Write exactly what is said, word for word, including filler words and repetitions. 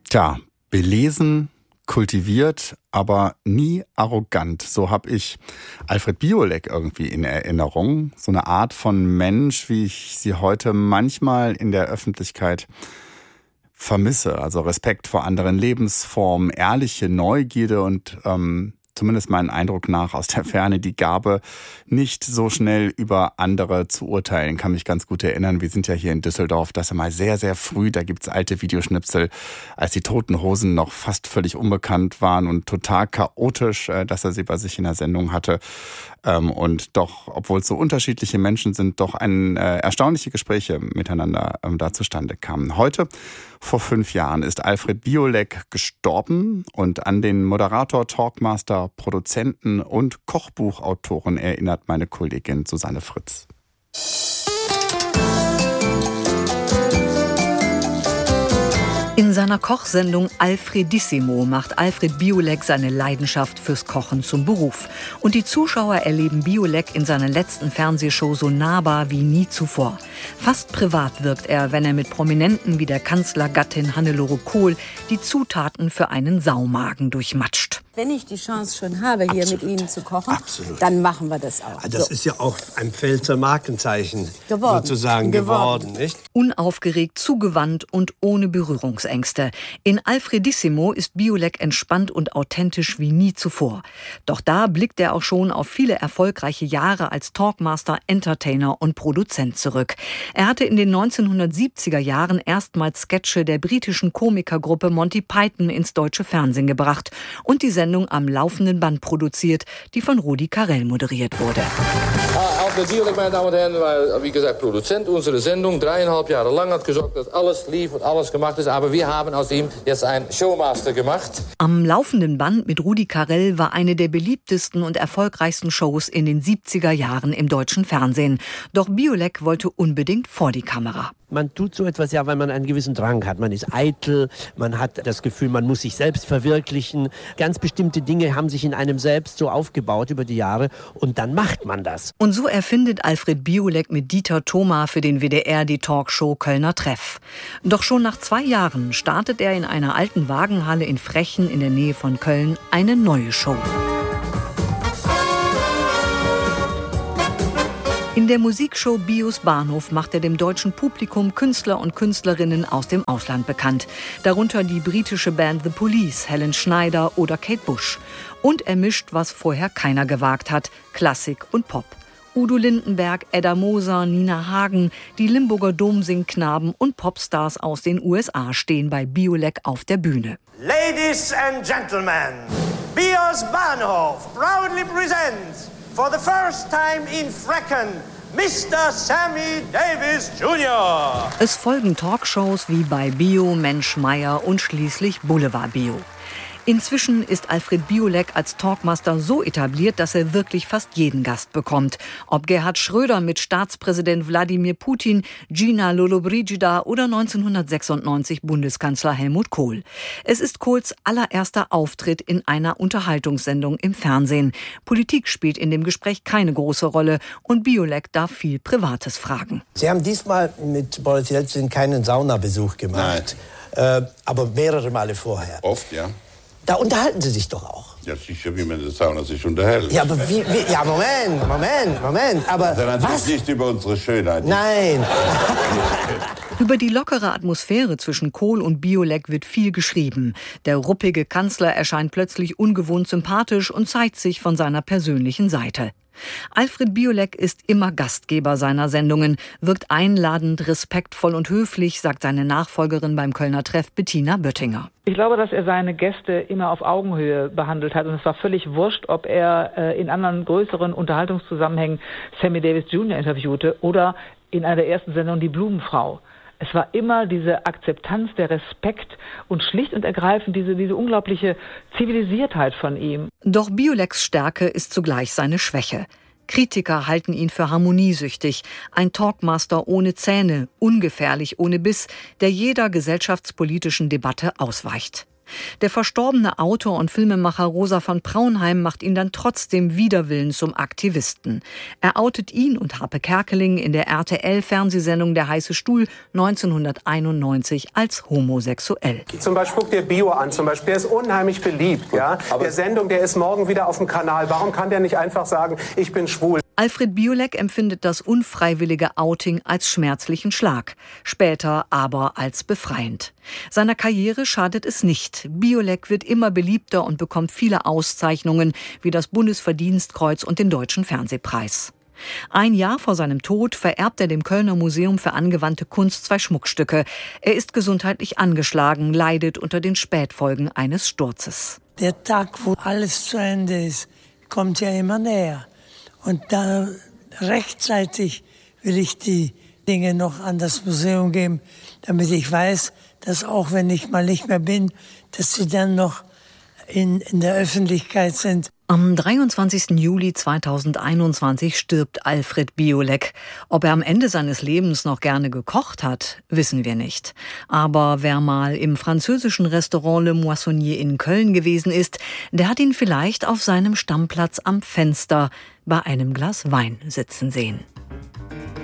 Tja, belesen, kultiviert, aber nie arrogant. So habe ich Alfred Biolek irgendwie in Erinnerung. So eine Art von Mensch, wie ich sie heute manchmal in der Öffentlichkeit vermisse. Also Respekt vor anderen Lebensformen, ehrliche Neugierde und ähm, zumindest meinen Eindruck nach aus der Ferne die Gabe, nicht so schnell über andere zu urteilen. Kann mich ganz gut erinnern, wir sind ja hier in Düsseldorf, dass er mal sehr, sehr früh, da gibt's alte Videoschnipsel, als die Toten Hosen noch fast völlig unbekannt waren und total chaotisch, dass er sie bei sich in der Sendung hatte. Und doch, obwohl es so unterschiedliche Menschen sind, doch ein, äh, erstaunliche Gespräche miteinander ähm, da zustande kamen. Heute, vor fünf Jahren, ist Alfred Biolek gestorben und an den Moderator, Talkmaster, Produzenten und Kochbuchautoren erinnert meine Kollegin Susanne Fritz. In seiner Kochsendung Alfredissimo macht Alfred Biolek seine Leidenschaft fürs Kochen zum Beruf. Und die Zuschauer erleben Biolek in seiner letzten Fernsehshow so nahbar wie nie zuvor. Fast privat wirkt er, wenn er mit Prominenten wie der Kanzlergattin Hannelore Kohl die Zutaten für einen Saumagen durchmatscht. Wenn ich die Chance schon habe, hier Absolut. mit Ihnen zu kochen, Absolut. dann machen wir das auch. Das so. ist ja auch ein Pfälzer Markenzeichen geworden. sozusagen geworden. geworden, nicht? Unaufgeregt, zugewandt und ohne Berührungsängste. In Alfredissimo ist Biolek entspannt und authentisch wie nie zuvor. Doch da blickt er auch schon auf viele erfolgreiche Jahre als Talkmaster, Entertainer und Produzent zurück. Er hatte in den neunzehnhundertsiebziger Jahren erstmals Sketche der britischen Komikergruppe Monty Python ins deutsche Fernsehen gebracht und die Sendung am laufenden Band produziert, die von Rudi Carrell moderiert wurde. Alfred Biolek, meine Damen und Herren, war, wie gesagt, Produzent unserer Sendung. Dreieinhalb Jahre lang hat gesorgt, dass alles lief und alles gemacht ist. Aber wir haben aus ihm jetzt einen Showmaster gemacht. Am laufenden Band mit Rudi Carrell war eine der beliebtesten und erfolgreichsten Shows in den siebziger Jahren im deutschen Fernsehen. Doch Biolek wollte unbedingt vor die Kamera. Man tut so etwas ja, weil man einen gewissen Drang hat. Man ist eitel, man hat das Gefühl, man muss sich selbst verwirklichen. Ganz bestimmte Dinge haben sich in einem selbst so aufgebaut über die Jahre und dann macht man das. Und so erfindet Alfred Biolek mit Dieter Thoma für den W D R die Talkshow Kölner Treff. Doch schon nach zwei Jahren startet er in einer alten Wagenhalle in Frechen in der Nähe von Köln eine neue Show. In der Musikshow Bios Bahnhof macht er dem deutschen Publikum Künstler und Künstlerinnen aus dem Ausland bekannt. Darunter die britische Band The Police, Helen Schneider oder Kate Bush. Und er mischt, was vorher keiner gewagt hat, Klassik und Pop. Udo Lindenberg, Edda Moser, Nina Hagen, die Limburger Domsingknaben und Popstars aus den U S A stehen bei Biolek auf der Bühne. Ladies and Gentlemen, Bios Bahnhof proudly presents for the first time in Frechen, Mister Sammy Davis Junior Es folgen Talkshows wie bei Bio, Mensch, Meier und schließlich Boulevard Bio. Inzwischen ist Alfred Biolek als Talkmaster so etabliert, dass er wirklich fast jeden Gast bekommt. Ob Gerhard Schröder mit Staatspräsident Wladimir Putin, Gina Lollobrigida oder neunzehnhundertsechsundneunzig Bundeskanzler Helmut Kohl. Es ist Kohls allererster Auftritt in einer Unterhaltungssendung im Fernsehen. Politik spielt in dem Gespräch keine große Rolle und Biolek darf viel Privates fragen. Sie haben diesmal mit Boris Jelzin keinen Saunabesuch gemacht, äh, aber mehrere Male vorher. Oft, ja. Da unterhalten Sie sich doch auch. Ja, sicher, wie man in der Sauna sich unterhält. Ja, aber wie, wie ja, Moment, Moment, Moment, aber Dann was? nicht über unsere Schönheit. Nein. Über die lockere Atmosphäre zwischen Kohl und Biolek wird viel geschrieben. Der ruppige Kanzler erscheint plötzlich ungewohnt sympathisch und zeigt sich von seiner persönlichen Seite. Alfred Biolek ist immer Gastgeber seiner Sendungen, wirkt einladend, respektvoll und höflich, sagt seine Nachfolgerin beim Kölner Treff Bettina Böttinger. Ich glaube, dass er seine Gäste immer auf Augenhöhe behandelt hat und es war völlig wurscht, ob er äh, in anderen größeren Unterhaltungszusammenhängen Sammy Davis Junior interviewte oder in einer der ersten Sendungen die Blumenfrau. Es war immer diese Akzeptanz, der Respekt und schlicht und ergreifend diese, diese unglaubliche Zivilisiertheit von ihm. Doch Bioleks Stärke ist zugleich seine Schwäche. Kritiker halten ihn für harmoniesüchtig, ein Talkmaster ohne Zähne, ungefährlich ohne Biss, der jeder gesellschaftspolitischen Debatte ausweicht. Der verstorbene Autor und Filmemacher Rosa von Praunheim macht ihn dann trotzdem wider Willen zum Aktivisten. Er outet ihn und Harpe Kerkeling in der R T L-Fernsehsendung Der heiße Stuhl neunzehnhunderteinundneunzig als homosexuell. Zum Beispiel guck dir Bio an, zum Beispiel, der ist unheimlich beliebt. Ja? Der Sendung, der ist morgen wieder auf dem Kanal. Warum kann der nicht einfach sagen, ich bin schwul? Alfred Biolek empfindet das unfreiwillige Outing als schmerzlichen Schlag, später aber als befreiend. Seiner Karriere schadet es nicht. Biolek wird immer beliebter und bekommt viele Auszeichnungen wie das Bundesverdienstkreuz und den Deutschen Fernsehpreis. Ein Jahr vor seinem Tod vererbt er dem Kölner Museum für angewandte Kunst zwei Schmuckstücke. Er ist gesundheitlich angeschlagen, leidet unter den Spätfolgen eines Sturzes. Der Tag, wo alles zu Ende ist, kommt ja immer näher. Und da rechtzeitig will ich die Dinge noch an das Museum geben, damit ich weiß, dass auch wenn ich mal nicht mehr bin, dass sie dann noch in, in der Öffentlichkeit sind. Am dreiundzwanzigsten Juli zweitausendeinundzwanzig stirbt Alfred Biolek. Ob er am Ende seines Lebens noch gerne gekocht hat, wissen wir nicht. Aber wer mal im französischen Restaurant Le Moissonnier in Köln gewesen ist, der hat ihn vielleicht auf seinem Stammplatz am Fenster bei einem Glas Wein sitzen sehen.